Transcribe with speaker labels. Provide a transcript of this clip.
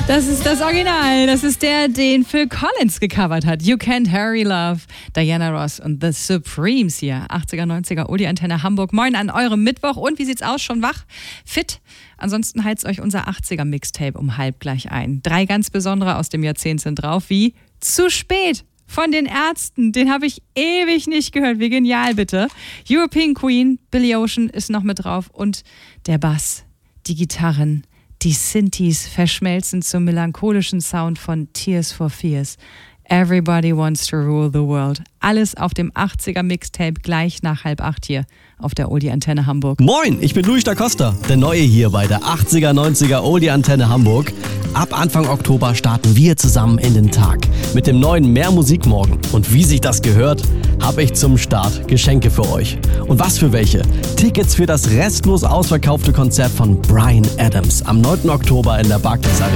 Speaker 1: Das ist das Original. Das ist der, den Phil Collins gecovert hat. You Can't Hurry Love, Diana Ross und The Supremes hier. 80er, 90er, Uli-Antenne Hamburg. Moin an eurem Mittwoch. Und wie sieht's aus? Schon wach? Fit? Ansonsten heizt euch unser 80er-Mixtape um 8:30 ein. 3 ganz besondere aus dem Jahrzehnt sind drauf, wie Zu spät von den Ärzten. Den habe ich ewig nicht gehört. Wie genial, bitte. European Queen, Billy Ocean ist noch mit drauf. Und der Bass, die Gitarren, die Synthes verschmelzen zum melancholischen Sound von Tears for Fears. Everybody Wants to Rule the World. Alles auf dem 80er Mixtape gleich nach 7:30 hier auf der Oldie-Antenne Hamburg.
Speaker 2: Moin, ich bin Luis da Costa, der Neue hier bei der 80er, 90er Oldie-Antenne Hamburg. Ab Anfang Oktober starten wir zusammen in den Tag mit dem neuen Mehr Musik morgen. Und wie sich das gehört, habe ich zum Start Geschenke für euch. Und was für welche? Tickets für das restlos ausverkaufte Konzert von Bryan Adams am 9. Oktober in der Barclays Arena.